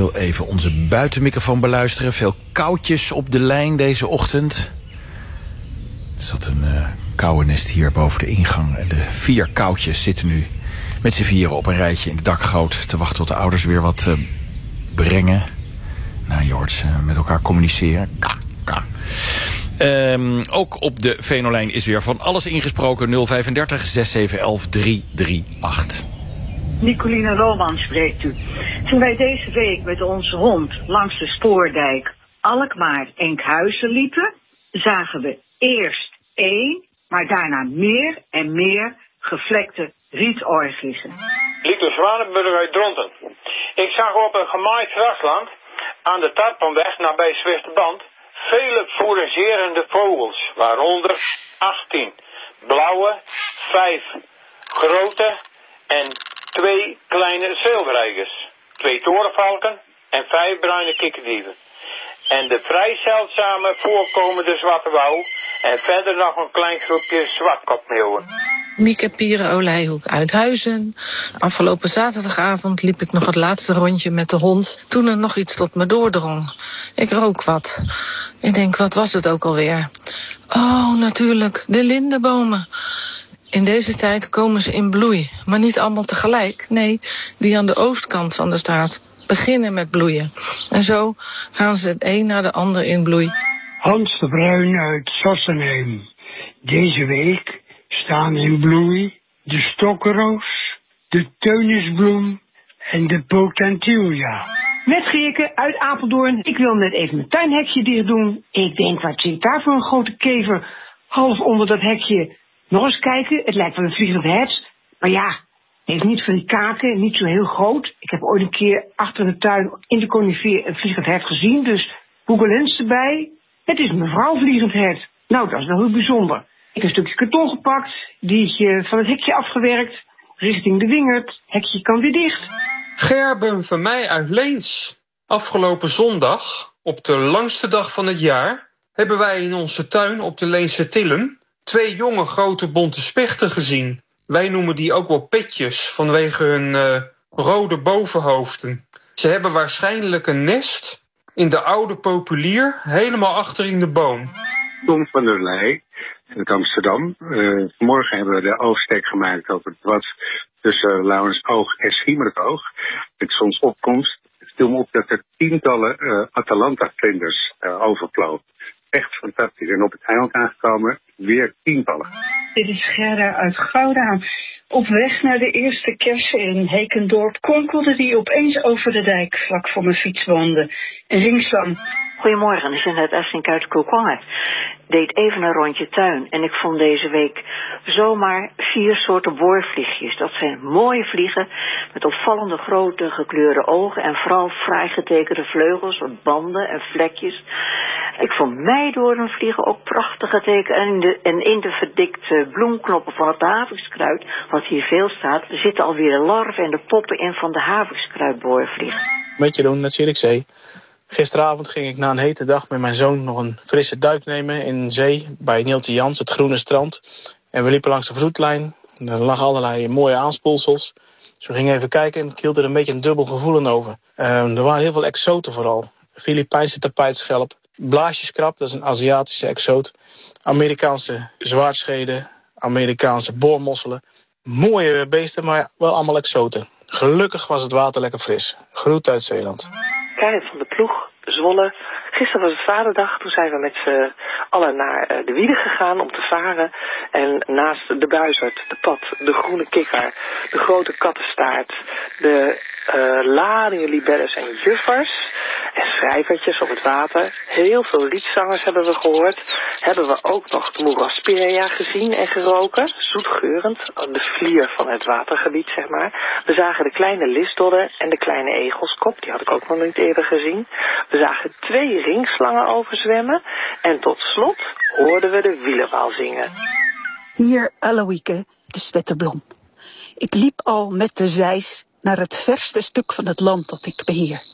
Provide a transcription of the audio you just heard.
heel even onze buitenmicrofoon beluisteren. Veel koudjes op de lijn deze ochtend. Er zat een kauwennest hier boven de ingang. En de 4 koudjes zitten nu met z'n 4 op een rijtje in de dakgoot te wachten tot de ouders weer wat brengen. Nou, je hoort ze met elkaar communiceren. Ook op de Venolijn is weer van alles ingesproken. 035 6711 338. Nicoline Roman spreekt u. Toen wij deze week met onze hond langs de spoordijk Alkmaar-Enkhuizen liepen, zagen we eerst 1, maar daarna meer en meer gevlekte rietorgelissen. Lieke Zwanenburg uit Dronten. Ik zag op een gemaaid grasland aan de Tarpenweg nabij Zwisterband vele fouragerende vogels, waaronder 18 blauwe, 5 grote en 2 kleine zilverreigers, 2 torenvalken en 5 bruine kikkerdieven. En de vrij zeldzame voorkomende zwarte wouw en verder nog een klein groepje zwartkopmeeuwen. Mieke Pieren-Olijhoek uit Huizen. Afgelopen zaterdagavond liep ik nog het laatste rondje met de hond, toen er nog iets tot me doordrong. Ik rook wat. Ik denk, wat was het ook alweer? Oh, natuurlijk, de lindenbomen. In deze tijd komen ze in bloei, maar niet allemaal tegelijk. Nee, die aan de oostkant van de straat beginnen met bloeien. En zo gaan ze het een na de ander in bloei. Hans de Bruin uit Sassenheim. Deze week staan in bloei de stokroos, de teunisbloem en de potentilia. Met Geerke uit Apeldoorn. Ik wil net even mijn tuinhekje dicht doen. Ik denk, wat zit daar voor een grote kever half onder dat hekje? Nog eens kijken, het lijkt wel een vliegend hert. Maar ja, het heeft niet van die kaken, niet zo heel groot. Ik heb ooit een keer achter in de tuin in de conifeer een vliegend hert gezien. Dus Google Lens erbij. Het is een mevrouw vliegend hert. Nou, dat is wel heel bijzonder. Ik heb een stukje karton gepakt, die van het hekje afgewerkt, richting de wingerd. Hekje kan weer dicht. Gerben van mij uit Leens. Afgelopen zondag, op de langste dag van het jaar, hebben wij in onze tuin op de Leense Tillen 2 jonge grote bonte spechten gezien. Wij noemen die ook wel petjes vanwege hun rode bovenhoofden. Ze hebben waarschijnlijk een nest in de oude populier helemaal achter in de boom. Tom van der Leij uit Amsterdam. Vanmorgen hebben we de oogsteek gemaakt over het wat tussen Lauwersoog en Schiemeroog. Met zonsopkomst viel me op dat er tientallen Atalanta-vlinders overvlogen. Echt fantastisch. En op het eiland aangekomen weer tientallen. Dit is Gerda uit Gouda. Op weg naar de eerste kersen in Hekendorp kronkelde die opeens over de dijk vlak voor mijn fietsbanden. Een ringslang. Goedemorgen, ik ben uit Essink uit Koekwangen. Deed even een rondje tuin en ik vond deze week zomaar 4 soorten boorvliegjes. Dat zijn mooie vliegen met opvallende grote gekleurde ogen en vooral fraai getekende vleugels met banden en vlekjes. Ik vond meidoornvliegen ook prachtig getekend en in de verdikte bloemknoppen van het havikskruid, wat hier veel staat, zitten alweer de larven en de poppen in van de havikskruidboorvlieg. Met Jeroen, met Zierikzee. Gisteravond ging ik na een hete dag met mijn zoon nog een frisse duik nemen in zee bij Neeltje Jans, het groene strand. En we liepen langs de vloedlijn. Er lagen allerlei mooie aanspoelsels. Dus we gingen even kijken en ik hield er een beetje een dubbel gevoel over. Er waren heel veel exoten vooral. Filipijnse tapijtschelp, blaasjeskrab, dat is een Aziatische exoot. Amerikaanse zwaardscheden, Amerikaanse boormosselen. Mooie beesten, maar wel allemaal exoten. Gelukkig was het water lekker fris. Groet uit Zeeland. Karen van de Ploeg, Zwolle. Gisteren was het Vaderdag. Toen zijn we met z'n allen naar de Wieden gegaan om te varen. En naast de buizerd, de pad, de groene kikker, de grote kattenstaart, de ladingen libelles en juffers en schrijvertjes op het water. Heel veel liedzangers hebben we gehoord. Hebben we ook nog de moeraspirea gezien en geroken. Zoetgeurend, de vlier van het watergebied, zeg maar. We zagen de kleine lisdodder en de kleine egelskop. Die had ik ook nog niet eerder gezien. We zagen 2 ringslangen overzwemmen. En tot slot hoorden we de wielerwaal zingen. Hier, Aloïke, de spetterblom. Ik liep al met de zeis naar het verste stuk van het land dat ik beheer.